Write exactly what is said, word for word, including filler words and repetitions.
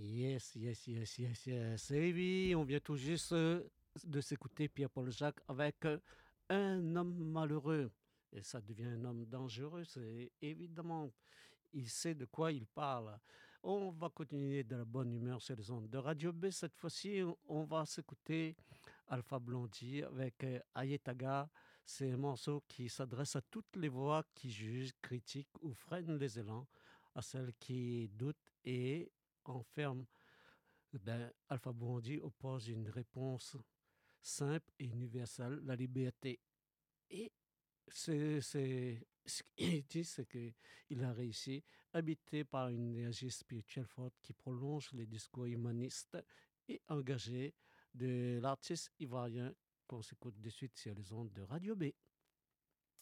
Yes, yes, yes, yes, yes. Et oui, on vient tout juste euh, de s'écouter Pierre-Paul Jacques avec euh, un homme malheureux. Et ça devient un homme dangereux, c'est évidemment. Il sait de quoi il parle. On va continuer de la bonne humeur sur les ondes de Radio B. Cette fois-ci, on on va s'écouter Alpha Blondy avec euh, Ayetaga. C'est un morceau qui s'adresse à toutes les voix qui jugent, critiquent ou freinent les élans, à celles qui doutent et enferment. Ben, Alpha Blondy oppose une réponse simple et universelle, la liberté. Et c'est, c'est, ce qu'il dit, c'est qu'il a réussi, habité par une énergie spirituelle forte qui prolonge les discours humanistes et engagés de l'artiste ivoirien qu'on s'écoute de suite sur les ondes de Radio B.